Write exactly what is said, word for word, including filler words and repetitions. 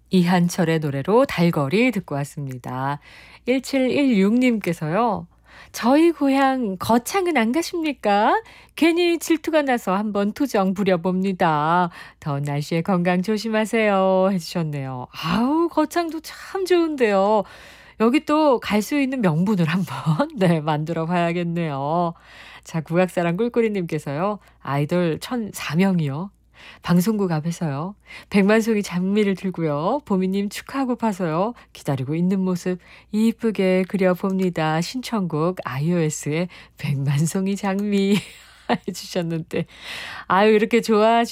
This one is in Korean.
이한철의 노래로 달거리 듣고 왔습니다. 일칠일육 님께서요. 저희 고향 거창은 안 가십니까? 괜히 질투가 나서 한번 투정 부려봅니다. 더운 날씨에 건강 조심하세요. 해주셨네요. 아우, 거창도 참 좋은데요. 여기 또 갈 수 있는 명분을 한번 네, 만들어 봐야겠네요. 자, 국악사랑 꿀꿀이님께서요. 아이돌 천사 명이요. 방송국 앞에서요. 백만송이 장미를 들고요. 보미님 축하하고파서요. 기다리고 있는 모습 이쁘게 그려봅니다. 신청곡 아이오에스의 백만송이 장미 해주셨는데 아유, 이렇게 좋아하시